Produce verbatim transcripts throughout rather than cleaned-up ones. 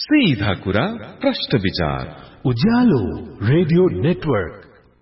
सीधा कुरा प्रश्न विचार उज्यालो रेडियो नेटवर्क।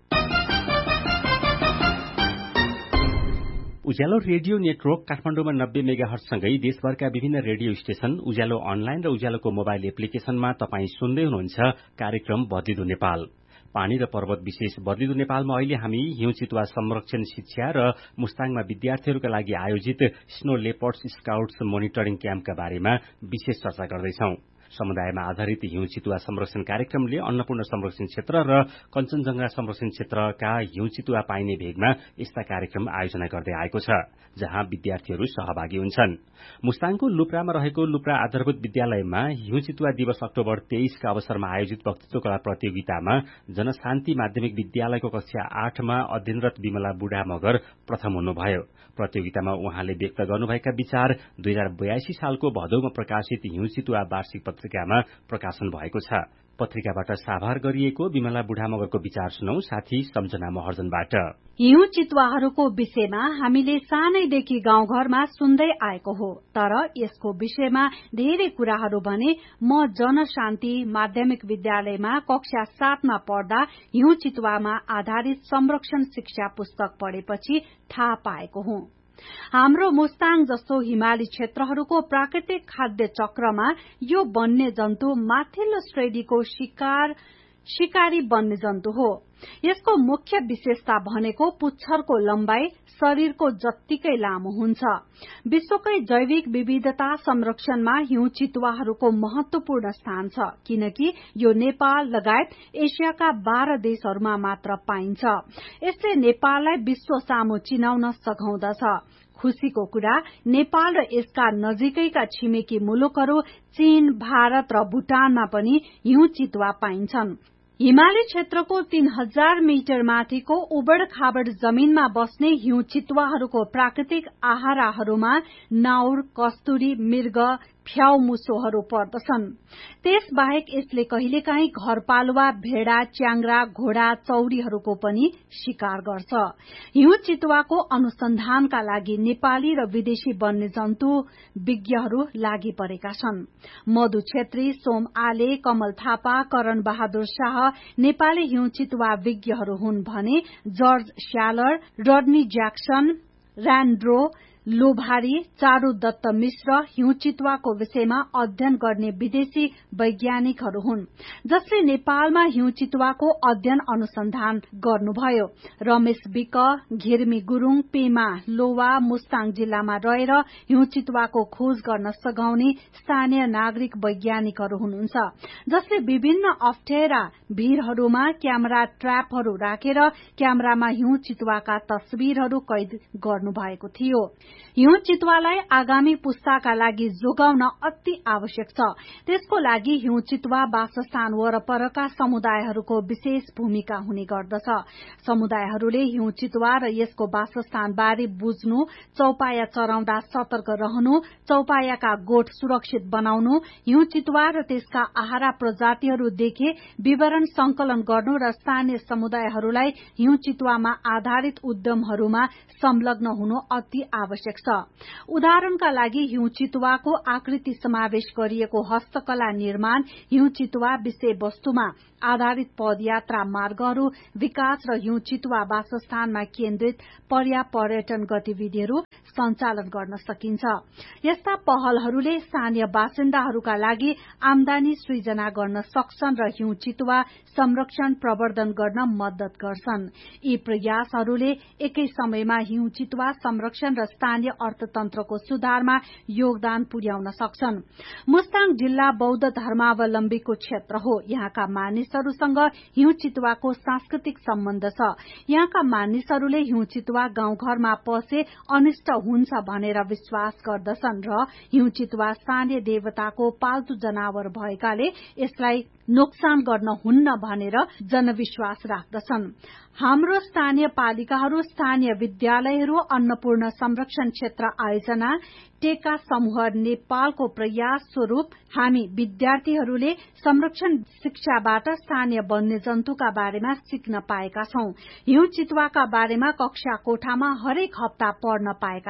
उज्यालो रेडियो नेटवर्क काठमाडौँमा नब्बे मेगाहर्जसँगै देशभरका विभिन्न रेडियो स्टेशन, उज्यालो अनलाइन र उज्यालोको मोबाइल एप्लिकेशनमा तपाईँ सुन्दै हुनुहुन्छ कार्यक्रम बदलिदो नेपाल। पानी र पर्वत विशेष बदलिदो नेपालमा अहिले हामी हिउँ चितुवा संरक्षण शिक्षा र मुस्ताङमा विद्यार्थीहरूका लागि आयोजित स्नो लेपर्ड्स स्काउट्स मोनिटरिङ क्याम्पका बारेमा विशेष चर्चा गर्दैछौं। समुदायमा आधारित हिउँ चितुवा संरक्षण कार्यक्रमले अन्नपूर्ण संरक्षण क्षेत्र र कञ्चनजंघा संरक्षण क्षेत्रका हिउँ चितुवा पाइने भेगमा यस्ता कार्यक्रम आयोजना गर्दै आएको छ, जहाँ विद्यार्थीहरू सहभागी हुन्छन्। मुस्ताङको लुप्रामा रहेको लुप्रा आधारभूत विद्यालयमा हिउँ चितुवा दिवस अक्टोबर तेइसका अवसरमा आयोजित वक्तृत्व कला प्रतियोगितामा जनशान्ति माध्यमिक विद्यालयको कक्षा आठमा अध्ययनरत विमला बुढा मगर प्रथम हुनुभयो। प्रतियोगितामा उहाँले व्यक्त गर्नुभएका विचार दुई हजार बयासी सालको भदौमा प्रकाशित हिउँ चितुवा वार्षिक पत्रिकामा प्रकाशन भएको छ। पत्रिकाबाट साभार गरिएको विमला बुढा मगरको विचार सुनौ साथी सम्झना महर्जनबाट। हिउँ चितुवाहरूको विषयमा हामीले सानैदेखि गाउँघरमा सुन्दै आएको हो, तर यसको विषयमा धेरै कुराहरू भने म जनशान्ति माध्यमिक विद्यालयमा कक्षा सातमा पढ्दा हिउँ चितुवामा आधारित संरक्षण शिक्षा पुस्तक पढेपछि थाहा पाएको हुँ। हाम्रो मुस्ताङ जस्तो हिमाली क्षेत्रहरूको प्राकृतिक खाद्य चक्रमा यो वन्य जन्तु माथिल्लो श्रेणीको शिकार शिकारी वन्य जन्तु हो। यसको मुख्य विशेषता भनेको पुच्छरको लम्बाई शरीरको जत्तिकै लामो हुन्छ। विश्वकै जैविक विविधता संरक्षणमा हिउँ चितुवाहरूको महत्वपूर्ण स्थान छ, किनकि यो नेपाल लगायत एसियाका बाह्र देशहरूमा मात्र पाइन्छ। यसले नेपाललाई विश्व सामु चिनाउन सघाउँदछ। खुशीको कुरा, नेपाल र यसका नजिकैका छिमेकी मुलुकहरू चीन, भारत र भूटानमा पनि हिउँ चितुवा पाइन्छन्। हिमाली क्षेत्रको तीन हजार मिटर माथिको उबड़ खाबड़ जमीनमा बस्ने हिउँ चितुवाहरूको प्राकृतिक आहाराहरूमा नाउर, कस्तुरी, मृग, फ्याउ मुसोहरू पर्दछन्। त्यसबाहेक यसले कहिलेकाहीँ घरपालुवा भेडा, च्याङ्ग्रा, घोडा, चौरीहरूको पनि शिकार गर्छ। हिउँ चितुवाको अनुसन्धानका लागि नेपाली र विदेशी वन्यजन्तु विज्ञहरू लागि परेका छन्। मधु छेत्री, सोम आले, कमल थापा, करण बहादुर शाह नेपाली हिउँ चितुवा विज्ञहरू हुन् भने जर्ज स्यालर, रडनी ज्याक्सन, र्यान्ड्रो लोभारी, चारू दत्त मिश्र हिउँ चितुवाको विषयमा अध्ययन गर्ने विदेशी वैज्ञानिकहरू हुन्, जसले नेपालमा हिउँ चितुवाको अध्ययन अनुसन्धान गर्नुभयो। रमेश विक, घिर्मी गुरूङ, पेमा लोवा मुस्ताङ जिल्लामा रहेर हिउँ चितुवाको खोज गर्न सघाउने स्थानीय नागरिक वैज्ञानिकहरू हुनुहुन्छ, जसले विभिन्न अप्ठ्यारा भीरहरूमा क्यामेरा ट्र्यापहरू राखेर क्यामेरामा हिउँ चितुवाका तस्विरहरू कैद गर्नुभएको थियो। हिउँ चितुवालाई आगामी पुस्ताका लागि जोगाउन अति आवश्यक छ। त्यसको लागि हिउँ चितुवा वासस्थान वरपरका समुदायहरूको विशेष भूमिका हुने गर्दछ। समुदायहरूले हिउँ चितुवा र यसको वासस्थान बारे बुझ्नु, चौपाया चराउँदा सतर्क रहनु, चौपायाका गोठ सुरक्षित बनाउनु, हिउँ चितुवा र त्यसका आहारा प्रजातिहरू देखे विवरण संकलन गर्नु र स्थानीय समुदायहरूलाई हिउँ चितुवामा आधारित उद्यमहरूमा संलग्न हुनु अति आवश्यक छ। उदाहरणका लागि हिउँ चितुवाको आकृति समावेश गरिएको हस्तकला निर्माण, हिउँ चितुवा विषय वस्तुमा आधारित पदयात्रा मार्गहरू विकास र हिउँ चितुवा वासस्थानमा केन्द्रित पर्या पर्यटन गतिविधिहरू सञ्चालन गर्न सकिन्छ। यस्ता पहलहरूले स्थानीय बासिन्दाहरूका लागि आमदानी सृजना गर्न सक्छन् र हिउँ चितुवा संरक्षण प्रवर्धन गर्न मद्दत गर्छन्। यी प्रयासहरूले एकै समयमा हिउँ चितुवा संरक्षण र स्थानीय अर्थतन्त्रको सुधारमा योगदान पुर्याउन सक्छन्। मुस्ताङ जिल्ला बौद्ध धर्मावलम्बीको क्षेत्र हो। यहाँका मानिसहरूसँग हिउँ चितुवाको सांस्कृतिक सम्बन्ध छ। यहाँका मानिसहरूले हिउँ चितुवा गाउँघरमा पसे अनिष्ट हुन्छ भनेर विश्वास गर्दछन् र हिउँ चितुवा स्थानीय देवताको पाल्तु जनावर भएकाले यसलाई नोक्सान गर्न हुन्न भनेर जनविश्वास राख्दछन्। हाम्रो स्थानीय पालिकाहरू, स्थानीय विद्यालयहरू, अन्नपूर्ण संरक्षण क्षेत्र आयोजना, टेका समूह नेपालको प्रयास स्वरूप हामी विद्यार्थीहरूले संरक्षण शिक्षाबाट स्थानीय वन्यजन्तुका बारेमा सिक्न पाएका छौं। हिउँ चितुवाका बारेमा कक्षा कोठामा हरेक हप्ता पढ्न पाएका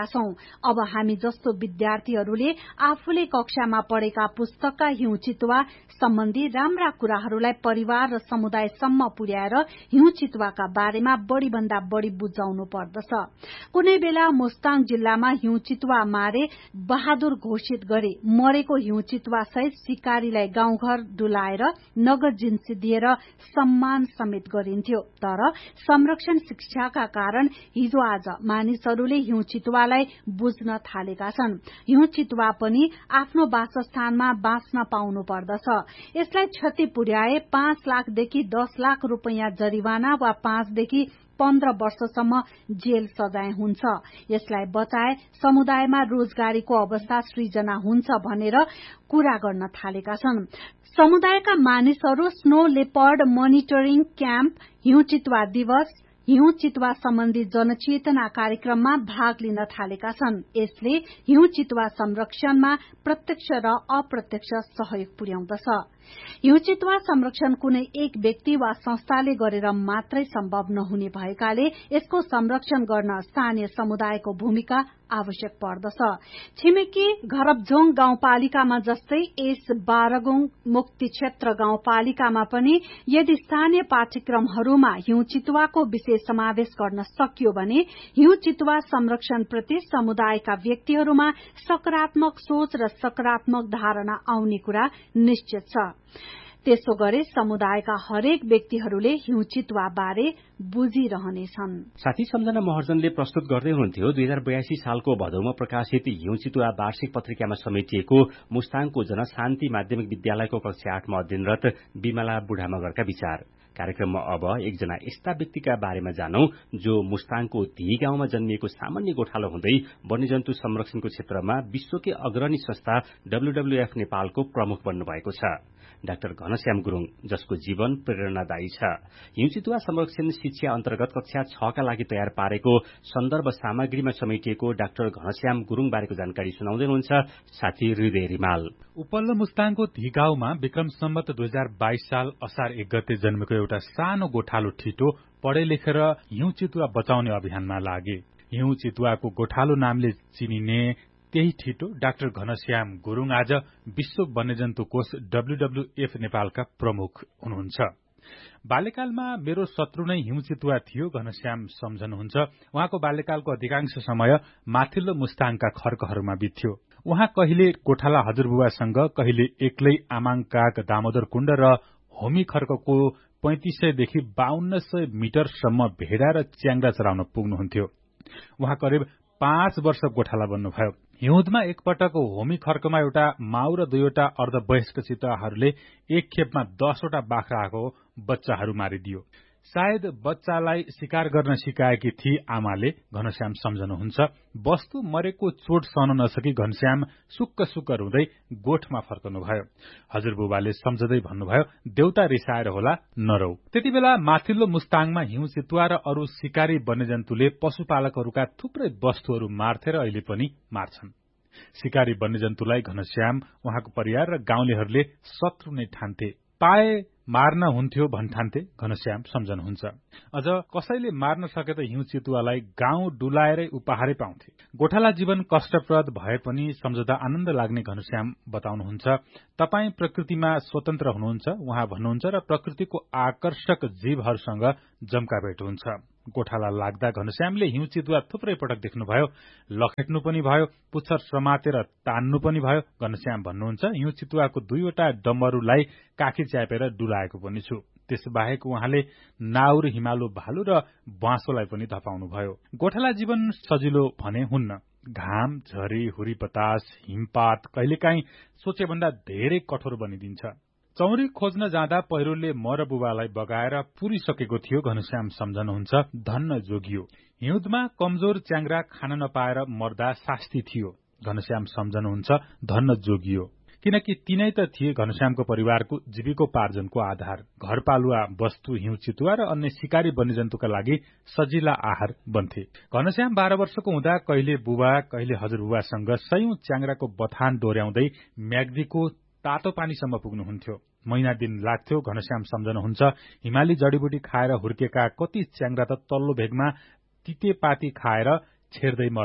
छौं। अब हामी जस्तो विद्यार्थीहरूले आफूले कक्षामा पढेका पुस्तकका हिउँ चितुवा सम्बन्धी राम्रा कुराहरूलाई परिवार र समुदायसम्म पुर्याएर हिउँ चितुवाका बारेमा बढ़ी भन्दा बढ़ी बुझाउनु पर्दछ। कुनै बेला मुस्ताङ जिल्लामा हिउँ चितुवा मारे बहादुर घोषित गरे मरेको हिउँ चितुवा सहित शिकारीलाई गाउँघर डुलाएर नगद जिन्सी दिएर सम्मान समेत गरिन्थ्यो। तर संरक्षण शिक्षाका कारण हिजो आज मानिसहरूले हिउँ चितुवालाई बुझ्न थालेका छन्। हिउँ चितुवा पनि आफ्नो वासस्थानमा बाँच्न पाउनु पर्दछ। यसलाई क्षति पुर्याए पाँच लाखदेखि दस लाख रुपियाँ जरिवाना वा पाँचदेखि पन्ध्र वर्षसम्म जेल सजाय हुन्छ। यसलाई बचाए समुदायमा रोजगारीको अवस्था सृजना हुन्छ भनेर कुरा गर्न थालेका छन्। समुदायका मानिसहरू स्नो लेपर्ड मोनिटरिङ क्याम्प, हिउँ चितुवा दिवस, हिउँ चितुवा सम्बन्धी जनचेतना कार्यक्रममा भाग लिन थालेका छन्। यसले हिउँ चितुवा संरक्षणमा प्रत्यक्ष र अप्रत्यक्ष सहयोग पुर्याउँदछ। हिउँ चितुवा संरक्षण कुनै एक व्यक्ति वा संस्थाले गरेर मात्रै सम्भव नहुने भएकाले यसको संरक्षण गर्न स्थानीय समुदायको भूमिका आवश्यक पर्दछ। छिमेकी घरबझोङ गाउँपालिकामा जस्तै यस बारगुङ मुक्ति क्षेत्र गाउँपालिकामा पनि यदि स्थानीय पाठ्यक्रमहरूमा हिउँ चितुवाको विषय समावेश गर्न सकियो भने हिउँ चितुवा संरक्षणप्रति समुदायका व्यक्तिहरूमा सकारात्मक सोच र सकारात्मक धारणा आउने कुरा निश्चित छ। त्यसो गरे समुदायका हरेक व्यक्तिहरूले हिउँ चितुवा बारे बुझिरहनेछन्। साथी सम्झना महर्जनले प्रस्तुत गर्दै हुनुहुन्थ्यो दुई हजार बयासी सालको भदौमा प्रकाशित हिउँ चितुवा वार्षिक पत्रिकामा समेटिएको मुस्ताङको जनशान्ति माध्यमिक विद्यालयको कक्षा आठमा अध्ययनरत विमला बुढा मगरका विचार। कार्यक्रममा अब एकजना यस्ता व्यक्तिका बारेमा जानौं जो मुस्ताङको धी गाउँमा जन्मिएको सामान्य गोठालो हुँदै वन्यजन्तु संरक्षणको क्षेत्रमा विश्वकै अग्रणी संस्था डब्ल्यूडब्ल्यूएफ नेपालको प्रमुख बन्नुभएको छ। डाक्टर घनश्याम गुरूङ, जसको जीवन प्रेरणादायी छ। हिउँ चितुवा संरक्षण शिक्षा अन्तर्गत कक्षा छका लागि तयार पारेको सन्दर्भ सामग्रीमा समेटिएको डाक्टर घनश्याम गुरूङ बारेको जानकारी सुनाउँदै हुनुहुन्छ साथी हृदय रिमाल। उपल्लो मुस्ताङको धी गाउँमा विक्रम सम्वत दुई हजार बाइस साल असार एक गते जन्मेको एउटा सानो गोठालो ठिटो पढे लेखेर हिउँ चितुवा बचाउने अभियानमा लागे। हिउँ चितुवाको गोठालो नामले चिनिने त्यही ठिटो डाक्टर घनश्याम गुरूङ आज विश्व वन्यजन्तु कोष डब्ल्यूडब्ल्यूएफ नेपालका प्रमुख हुनुहुन्छ। बाल्यकालमा मेरो शत्रु नै हिउँ चितुवा थियो घनश्याम सम्झनुहुन्छ। उहाँको बाल्यकालको अधिकांश समय माथिल्लो मुस्ताङका खर्कहरूमा बित्यो। उहाँ कहिले गोठाला हजुरबुवासँग, कहिले एक्लै आमाङ काग दामोदर कुण्ड र होमी खर्कको पैंतिस सयदेखि बाहन्न सय मिटरसम्म भेडा र च्याङ्ग्रा चराउन पुग्नुहुन्थ्यो। उहाँ करिब पाँच वर्ष गोठाला बन्नुभयो। हिउँदमा एकपटक होमी खर्कमा एउटा माउ र दुईवटा अर्धवयस्क चितुवाहरूले एक खेपमा दसवटा बाख्राको बच्चाहरू मारिदियो। सायद बच्चालाई शिकार गर्न सिकाएकी थिए आमाले, घनश्याम सम्झनुहुन्छ। वस्तु मरेको चोट सहन नसकी घनश्याम सुक्क सुक्क रुँदै गोठमा फर्कनुभयो। हजुरबुबाले सम्झदै भन्नुभयो, देउता रिसाएर होला, नरौ। त्यति बेला माथिल्लो मुस्ताङमा हिउँ चितुवा र अरू शिकारी वन्यजन्तुले पशुपालकहरूका थुप्रै वस्तुहरू मार्थे र अहिले पनि मार्छन्। शिकारी वन्यजन्तुलाई घनश्याम, उहाँको परिवार र गाउँलेहरूले शत्रु नै ठान्थे। पाए मार्न हुन्थ्यो भन्ठान्थे घनश्याम सम्झनुहुन्छ। अझ कसैले मार्न सके त हिउँ चितुवालाई गाउँ डुलाएरै उपहारै पाउँथे। गोठाला जीवन कष्टप्रद भए पनि सम्झदा आनन्द लाग्ने घनश्याम बताउनुहुन्छ। तपाई प्रकृतिमा स्वतन्त्र हुनुहुन्छ उहाँ भन्नुहुन्छ र प्रकृतिको आकर्षक जीवहरूसँग जम्का भेट हुन्छ। गोठाला लाग्दा घनश्यामले हिउँ चितुवा थुप्रै पटक देख्नुभयो। लखेट्नु पनि भयो, पुच्छर समातेर तान्नु पनि भयो। घनश्याम भन्नुहुन्छ, हिउँ चितुवाको दुईवटा डम्बरूलाई काखी च्यापेर डुलाएको पनि छु। त्यसबाहेक उहाँले नाउर, हिमालु भालु र बाँसोलाई पनि धपाउनुभयो। गोठाला जीवन सजिलो भने हुन्न। घाम, झरी, हुरी बतास, हिमपात कहिलेकाहीँ सोचेभन्दा धेरै कठोर बनिदिन्छ। चौरी खोज्न जाँदा पहिरोले म र बुबालाई बगाएर पुरिसकेको थियो घनश्याम सम्झनुहुन्छ। धन्न जोगियो। हिउँदमा कमजोर च्याङ्ग्रा खान नपाएर मर्दा शास्ति थियो। घनश्याम सम्झनुहुन्छ। धन्न जोगियो। किनकि तिनै त थिए घनश्यामको परिवारको जीविकोपार्जनको आधार। घरपालुवा वस्तु हिउँ चितुवा र अन्य शिकारी वन्यजन्तुका लागि सजिला आहार बन्थे। घनश्याम बाह्र वर्षको हुँदा कहिले बुबा कहिले हजुरबुबासँग सयौं च्याङ्ग्राको बथान डोर्याउँदै म्याग्दीको तातो पानीसम्म पुग्नुहुन्थ्यो। महिना दिन लाग्थ्यो। घनश्याम सम्झनुहुन्छ। हिमाली जडीबुटी खाएर हुर्केका कति च्याङ्ग्रा त तल्लो भेगमा तितेपाती खाएर छेर्दै मर्थे।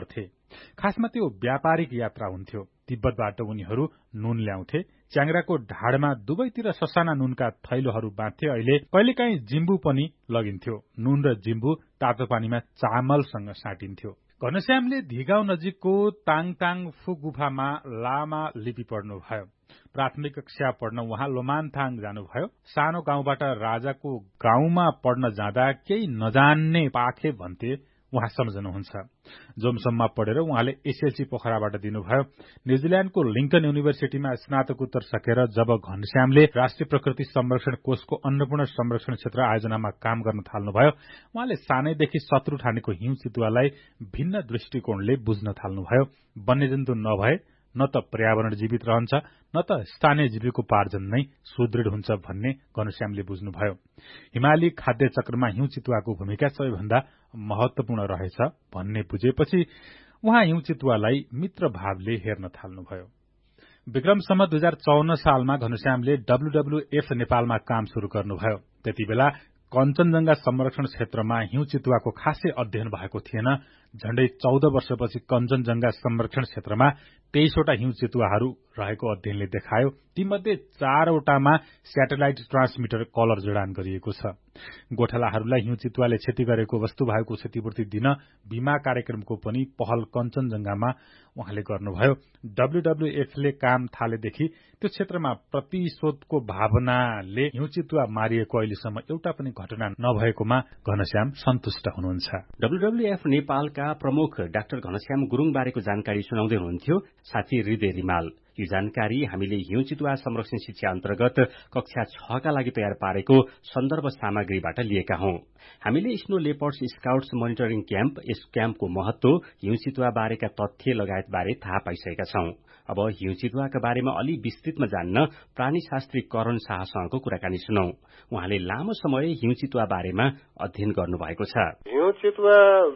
खासमा त्यो व्यापारिक यात्रा हुन्थ्यो। तिब्बतबाट उनीहरू नुन ल्याउँथे। च्याङ्ग्राको ढाडमा दुवैतिर ससाना नुनका थैलोहरू बाँध्थे। अहिले कहिलेकाहीँ जिम्बु पनि लगिन्थ्यो। नुन र जिम्बु तातो पानीमा चामलसँग साटिन्थ्यो। घनश्यामले धिगाउँ नजिकको ताङताङ फु गुफामा लामा लिपि पढ्नुभयो। प्राथमिक कक्षा पढ्न उहाँ लोमानथाङ जानुभयो। सानो गाउँबाट राजाको गाउँमा पढ्न जाँदा केही नजान्ने पाखे भन्थे उहाँ सम्झनुहुन्छ। जोमसम्म पढेर उहाँले एसएलसी पोखराबाट दिनुभयो। न्यूजील्याण्डको लिंकन युनिभर्सिटीमा स्नातकोत्तर सकेर जब घनश्यामले राष्ट्रिय प्रकृति संरक्षण कोषको अन्नपूर्ण संरक्षण क्षेत्र आयोजनामा काम गर्न थाल्नुभयो, उहाँले सानैदेखि शत्रु ठानेको हिउँ चितुवालाई भिन्न दृष्टिकोणले बुझ्न थाल्नुभयो। वन्यजन्तु नभए न त पर्यावरण जीवित रहन्छ, न त स्थानीय जीविकोपार्जन नै सुदृढ हुन्छ भन्ने घनश्यामले बुझ्नुभयो। हिमाली खाद्य चक्रमा हिउँ चितुवाको भूमिका सबैभन्दा महत्वपूर्ण रहेछ भन्ने बुझेपछि उहाँ हिउँ चितुवालाई मित्र भावले हेर्न थाल्नुभयो। विक्रम सम्वत दुई हजार चौन्न सालमा घनश्यामले डब्ल्यूडब्ल्यूएफ नेपालमा काम शुरू गर्नुभयो। त्यति बेला कञ्चनजंघा संरक्षण क्षेत्रमा हिउँ चितुवाको खासै अध्ययन भएको थिएन। झण्डै चौध वर्षपछि कञ्चनजंघा संरक्षण क्षेत्रमा तेइसवटा हिउँ चितुवाहरू रहेको अध्ययनले देखायो। तीमध्ये चारवटामा स्याटेलाइट ट्रान्समिटर कलर जडान गरिएको छ। गोठालाहरूलाई हिउँ चितुवाले क्षति गरेको वस्तु भएको क्षतिपूर्ति दिन बीमा कार्यक्रमको पनि पहल कञ्चनजंघामा उहाँले गर्नुभयो। डब्ल्यूडब्ल्यूएफले काम थालेदेखि त्यो क्षेत्रमा प्रतिशोधको भावनाले हिउँ चितुवा मारिएको अहिलेसम्म एउटा पनि घटना नभएकोमा घनश्याम सन्तुष्ट हुनुहुन्छ। डब्ल्यूडब्ल्यूएफ नेपालका प्रमुख डाक्टर घनश्याम गुरूङ बारेको जानकारी सुनाउँदै हुनुहुन्थ्यो साथी हृदय रिमाल। यो जानकारी हामीले हिउँ चितुवा संरक्षण शिक्षा अन्तर्गत कक्षा छका लागि तयार पारेको सन्दर्भ सामग्रीबाट लिएका हौं। हामीले snow leopards scouts monitoring camp, यस क्याम्पको महत्व, हिउँ चितुवा बारेका तथ्य लगायत बारे थाहा पाइसकेका छौं। अब हिउँ चितुवाका बारेमा अलि विस्तृतमा जान्न प्राणीशास्त्री करण शाहसँगको कुराकानी सुनौ। उहाँले लामो समय हिउँ चितुवा बारेमा अध्ययन गर्नुभएको छ। हिउँ चितुवा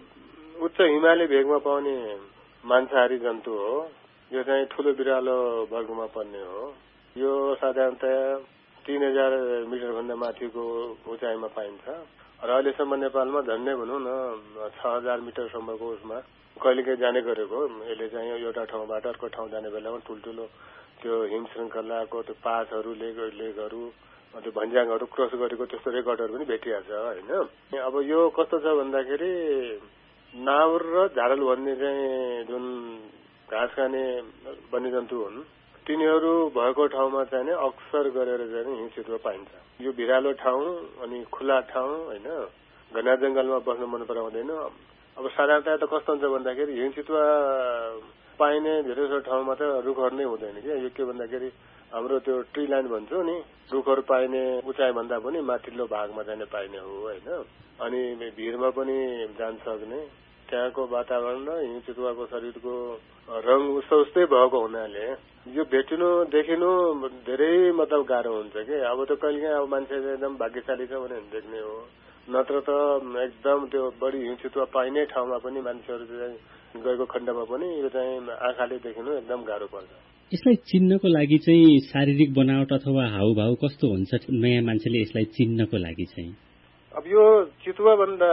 उच्च हिमाली भेगमा पाउने मांसाहारी जन्तु हो। यो चाहिँ ठूलो बिरालो वर्गमा पर्ने हो। यो साधारणतया तीन हजार मिटर भन्दा माथिको उचाइमा पाइन्छ र अहिलेसम्म नेपालमा झन्डै भनौँ न छ हजार मिटरसम्मको उसमा कहिलेकाहीँ जाने गरेको। यसले चाहिँ एउटा ठाउँबाट अर्को ठाउँ जाने बेलामा ठुल्ठुलो त्यो हिम श्रृङ्खलाको त्यो पासहरू लेग लेगहरू त्यो भन्ज्याङहरू क्रस गरेको त्यस्तो रेकर्डहरू पनि भेटिएको छ होइन। अब यो कस्तो छ भन्दाखेरि नाउर र झाडल भन्ने चाहिँ जुन घाँस खाने वन्यजन्तु हुन्, तिनीहरू भएको ठाउँमा चाहिँ अक्सर गरेर चाहिँ हिउँ चितुवा पाइन्छ। यो भिरालो ठाउँ अनि खुला ठाउँ होइन, घना जंगलमा बस्न मन पराउँदैन। अब साधारणतया त कस्तो हुन्छ भन्दाखेरि हिउँ चितुवा पाइने धेरै जसो ठाउँमा त रुखहरू नै हुँदैन क्या। यो के भन्दाखेरि हाम्रो त्यो ट्री लाइन भन्छौँ नि, रुखहरू पाइने उचाइ भन्दा पनि माथिल्लो भागमा जाने पाइने हो होइन। अनि भिरमा पनि जान सक्ने त्यहाँको वातावरण र हिउँ चितुवाको शरीरको रङ उस्तो उस्तै भएको हुनाले यो भेटिनु देखिनु धेरै मतलब गाह्रो हुन्छ कि। अब त कहिलेकाहीँ अब मान्छे एकदम भाग्यशाली छ भने देख्ने हो, नत्र त एकदम त्यो बढी हिउँ चितुवा पाइने ठाउँमा पनि मान्छेहरू चाहिँ गएको खण्डमा पनि यो चाहिँ आँखाले देखिनु एकदम गाह्रो पर्छ। यसलाई चिन्नको लागि चाहिँ शारीरिक बनावट अथवा हाउभाउ कस्तो हुन्छ नयाँ मान्छेले यसलाई चिन्नको लागि चाहिँ? अब यो चितुवा भन्दा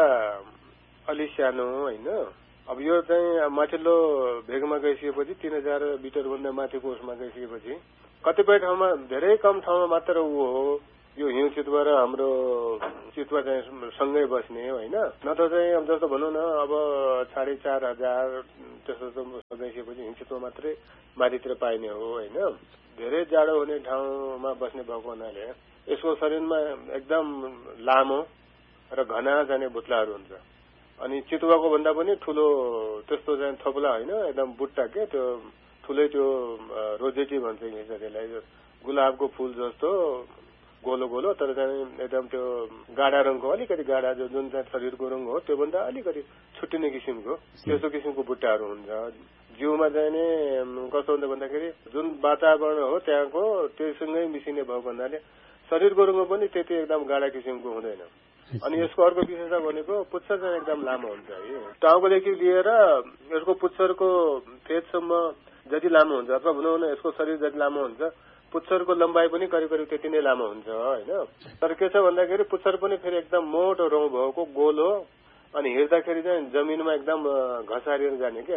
अलि सानो होइन। अब यो चाहिँ माथिल्लो भेगमा गइसकेपछि तीन हजार मिटर भन्दा माथिको उसमा गइसकेपछि कतिपय ठाउँमा धेरै कम ठाउँमा मात्र ऊ हो यो हिउँ चितुवा र हाम्रो चितुवा चाहिँ सँगै बस्ने होइन। नत्र चाहिँ अब जस्तो भनौँ न अब साढे चार हजार त्यस्तो गइसकेपछि हिउँ चितुवा मात्रै माथितिर पाइने हो होइन। धेरै जाडो हुने ठाउँमा बस्ने भएको हुनाले यसको शरीरमा एकदम लामो र घना जाने भुत्लाहरू हुन्छ। अनि चितुवाको भन्दा पनि ठुलो त्यस्तो चाहिँ थोप्ला होइन, एकदम बुट्टा के त्यो ठुलै त्यो रोजेटी भन्छ इङ्ग्लिसमा त्यसलाई, गुलाबको फूल जस्तो गोलो गोलो तर चाहिँ एकदम त्यो गाढा रङको अलिकति गाढा जो जुन चाहिँ शरीरको रङ हो त्योभन्दा अलिकति छुट्टिने किसिमको त्यस्तो किसिमको बुट्टाहरू हुन्छ। जिउमा चाहिँ नि कस्तो हुन्छ भन्दाखेरि जुन वातावरण हो त्यहाँको त्योसँगै मिसिने भएको हुनाले शरीरको रङ पनि त्यति एकदम गाढा किसिमको हुँदैन। अनि यसको अर्को विशेषता भनेको पुच्छर चाहिँ एकदम लामो हुन्छ है। टाउकोदेखि लिएर यसको पुच्छरको फेदसम्म जति लामो हुन्छ अथवा भनौँ न यसको शरीर जति लामो हुन्छ पुच्छरको लम्बाइ पनि करिब करिब त्यति नै लामो हुन्छ होइन। तर के छ भन्दाखेरि पुच्छर पनि फेरि एकदम मोटो रौँ भएको गोलो अनि हिँड्दाखेरि चाहिँ जमिनमा एकदम घसारिएर जाने के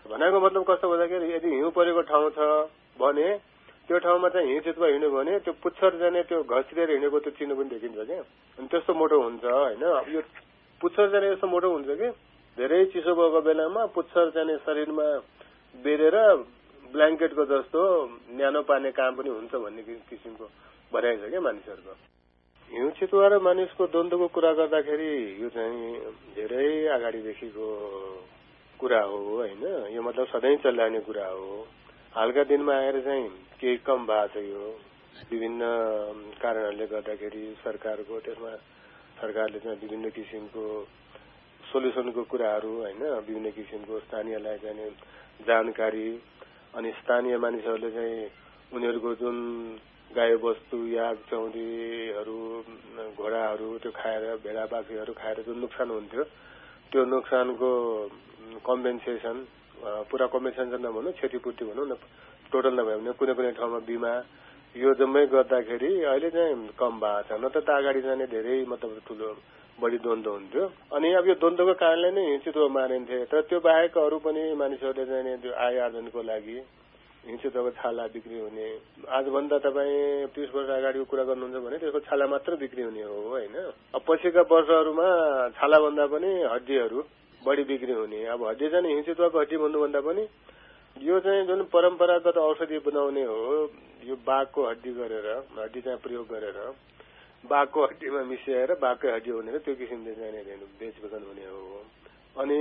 भनेको मतलब कस्तो भन्दाखेरि यदि हिउँ परेको ठाउँ छ भने त्यो ठाउँमा चाहिँ हिउँ चितुवा हिँड्यो भने त्यो पुच्छर जाने त्यो घसिरेर हिँडेको त्यो चिन्ह पनि देखिन्छ क्या। अनि त्यस्तो मोटो हुन्छ होइन। अब यो पुच्छर जाने यस्तो मोटो हुन्छ कि धेरै चिसो भएको बेलामा पुच्छर जाने शरीरमा बेरेर ब्ल्याङ्केटको जस्तो न्यानो पार्ने काम पनि हुन्छ भन्ने किसिमको भनाइ छ क्या मानिसहरूको। हिउँ चितुवा र मानिसको द्वन्द्वको कुरा गर्दाखेरि यो चाहिँ धेरै अगाडिदेखिको कुरा हो होइन। यो मतलब सधैँ चलिरहने कुरा हो। हालका दिनमा आएर चाहिँ केही कम भएको छ। यो विभिन्न कारणहरूले गर्दाखेरि सरकारको त्यसमा सरकारले चाहिँ विभिन्न किसिमको सोल्युसनको कुराहरू होइन, विभिन्न किसिमको स्थानीयलाई चाहिँ जानकारी अनि स्थानीय मानिसहरूले चाहिँ उनीहरूको जुन गाई बस्तु याक चौरीहरू घोडाहरू त्यो खाएर भेडा बाख्रीहरू खाएर जुन नोक्सान हुन्थ्यो त्यो नोक्सानको कम्पेन्सेसन पुरा कम्पेन्सेसन नभनौँ क्षतिपूर्ति भनौँ न, टोटल नभए भने कुनै कुनै ठाउँमा बिमा यो जम्मै गर्दाखेरि अहिले चाहिँ कम भएको छ। न त अगाडि जाने धेरै मतलब ठुलो बढी द्वन्द्व हुन्थ्यो। अनि अब यो द्वन्द्वको कारणले नै हिउँ चितुवा मारिन्थे। तर त्यो बाहेक अरू पनि मानिसहरूले चाहिँ त्यो आय आर्जनको लागि हिउँ चितुवाको छाला बिक्री हुने। आजभन्दा तपाईँ तीस वर्ष अगाडिको कुरा गर्नुहुन्छ भने त्यसको छाला मात्र बिक्री हुने हो होइन। अब पछिका वर्षहरूमा छाला भन्दा पनि हड्डीहरू बढी बिक्री हुने। अब हड्डी चाहिँ हिउँ चितुवाको हड्डी भन्नुभन्दा पनि यो चाहिँ जुन परम्परागत औषधि बनाउने हो, यो बाघको हड्डी गरेर हड्डी चाहिँ प्रयोग गरेर बाघको हड्डीमा मिसाएर बाघकै हड्डी हुने त्यो किसिमले चाहिँ बेचबिखन हुने हो। अनि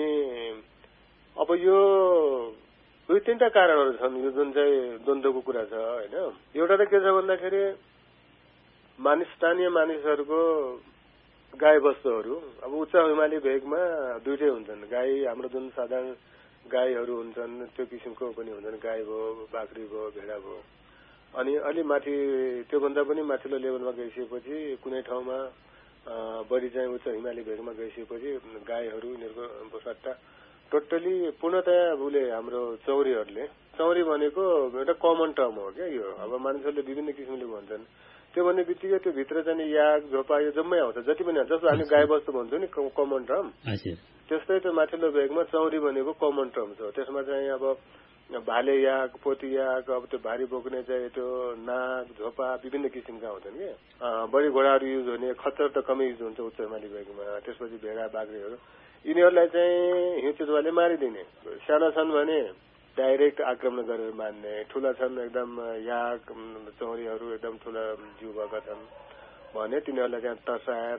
अब यो दुई तीनटा कारणहरू छन् यो जुन चाहिँ द्वन्द्वको कुरा छ होइन। एउटा त के छ भन्दाखेरि मानिस स्थानीय मानिसहरूको गाई बस्तुहरू अब उच्च हिमाली भेगमा दुइटै हुन्छन्। गाई हाम्रो जुन साधारण गाईहरू हुन्छन् त्यो किसिमको पनि हुन्छन्, गाई भयो बाख्री भयो भेडा भयो। अनि अलि माथि त्योभन्दा पनि माथिल्लो लेभलमा गइसकेपछि कुनै ठाउँमा बढी चाहिँ उच्च हिमाली भेगमा गइसकेपछि गाईहरू यिनीहरूको सट्टा टोटली पूर्णतया उसले हाम्रो चौरीहरूले चौरी भनेको एउटा कमन टर्म हो क्या यो। अब मानिसहरूले विभिन्न किसिमले भन्छन् त्यो भन्ने बित्तिकै त्यो भित्र चाहिँ याक झोपा यो जम्मै आउँछ जति पनि जस्तो हामी गाई बस्तु भन्छौँ नि कमन टर्म, त्यस्तै त्यो माथिल्लो भेगमा चौरी भनेको कमन टर्म छ। त्यसमा चाहिँ अब भाले याक पोती याक अब त्यो भारी बोक्ने चाहिँ त्यो नाक झोपा विभिन्न किसिमका हुन्छन् कि। बढी घोडाहरू युज हुने, खच्चर त कमै युज हुन्छ उच्च हिमाली भेगमा। त्यसपछि भेडा बाख्रीहरू यिनीहरूलाई चाहिँ हिउँ चितुवाले मारिदिने। साना छन् भने डाइरेक्ट आक्रमण गरेर मार्ने, ठुला छन् एकदम याक चौरीहरू एकदम ठुला जिउ भएका छन् भने तिनीहरूलाई त्यहाँ तर्साएर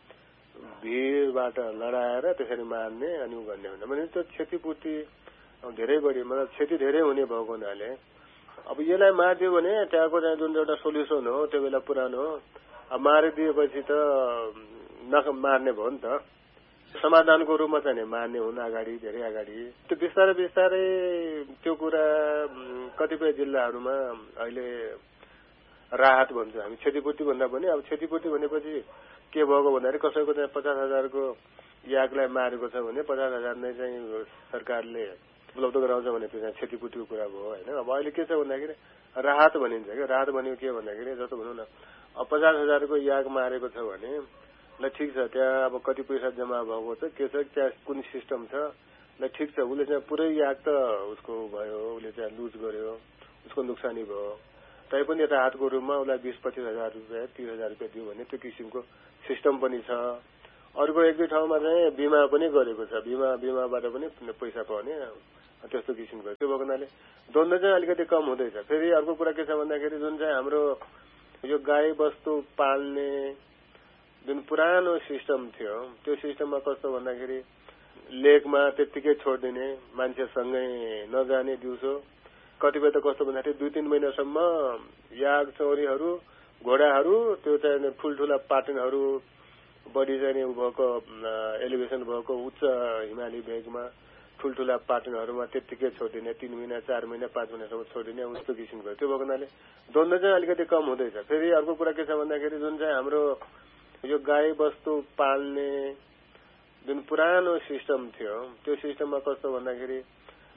भिरबाट लडाएर त्यसरी मार्ने अनि उ गर्ने हुने। भने त्यो क्षतिपूर्ति धेरै बढी मतलब क्षति धेरै हुने भएको हुनाले अब यसलाई मारिदियो भने त्यहाँको चाहिँ जुन एउटा सोल्युसन हो त्यो बेला पुरानो हो। अब मारिदिएपछि त न मार्ने भयो नि त, समाधानको रूपमा चाहिँ मार्ने हुन् अगाडि धेरै अगाडि। त्यो बिस्तारै बिस्तारै त्यो कुरा कतिपय जिल्लाहरूमा अहिले राहत भन्छ हामी, क्षतिपूर्ति भन्दा पनि अब क्षतिपूर्ति भनेपछि के भएको भन्दाखेरि कसैको चाहिँ पचास हजारको यागलाई मारेको छ भने पचास हजार नै चाहिँ सरकारले उपलब्ध गराउँछ भने त्यो चाहिँ क्षतिपूर्तिको कुरा भयो होइन। अब अहिले के छ भन्दाखेरि राहत भनिन्छ क्या। राहत भनेको के भन्दाखेरि जस्तो भनौँ न अब पचास हजारको याग मारेको छ भने ल ठिक छ, त्यहाँ अब कति पैसा जम्मा भएको छ के छ त्यहाँ कुन सिस्टम छ ल ठिक छ, उसले चाहिँ पुरै याग त उसको भयो, उसले चाहिँ लुज गर्यो, उसको नोक्सानी भयो। तैपनि राहतको रूपमा उसलाई बिस पच्चिस हजार रुपियाँ तिस हजार रुपियाँ दियो भने त्यो किसिमको सिस्टम पनि छ। अर्को एक दुई ठाउँमा चाहिँ बिमा पनि गरेको छ, बिमा बिमाबाट पनि पैसा पाउने त्यस्तो किसिमको। त्यो भएको हुनाले द्वन्द्व चाहिँ अलिकति कम हुँदैछ। फेरि अर्को कुरा के छ भन्दाखेरि जुन चाहिँ हाम्रो यो गाई बस्तु पाल्ने जुन पुरानो सिस्टम थियो त्यो सिस्टममा कस्तो भन्दाखेरि लेकमा त्यत्तिकै छोडिदिने, मान्छेसँगै नजाने दिउँसो। कतिपय त कस्तो भन्दाखेरि दुई तीन महिनासम्म याग चौरीहरू घोडाहरू त्यो चाहिँ ठुल्ठुला पाटनहरू बढी चाहिँ भएको एलिभेसन भएको उच्च हिमाली भेगमा ठुल्ठुला पाटनहरूमा त्यत्तिकै छोडिदिने, तीन महिना चार महिना पाँच महिनासम्म छोडिदिने उस्तो किसिमको। त्यो भएको हुनाले द्वन्द्व चाहिँ अलिकति कम हुँदैछ। फेरि अर्को कुरा के छ भन्दाखेरि जुन चाहिँ हाम्रो यो गाई बस्तु पाल्ने जुन पुरानो सिस्टम थियो त्यो सिस्टममा कस्तो भन्दाखेरि